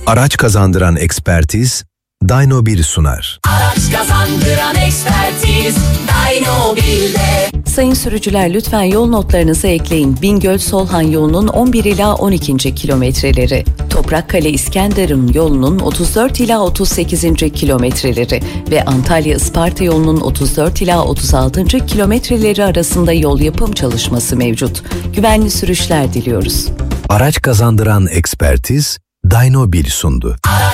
Araç kazandıran ekspertiz, Dynobil sunar. Araç kazandıran ekspertiz, Dynobil'de. Sayın sürücüler, lütfen yol notlarınızı ekleyin. Bingöl-Solhan yolunun 11 ila 12. kilometreleri, Toprakkale-İskenderun yolunun 34 ila 38. kilometreleri ve Antalya-Isparta yolunun 34 ila 36. kilometreleri arasında yol yapım çalışması mevcut. Güvenli sürüşler diliyoruz. Araç kazandıran ekspertiz, Dynobil sundu. Araç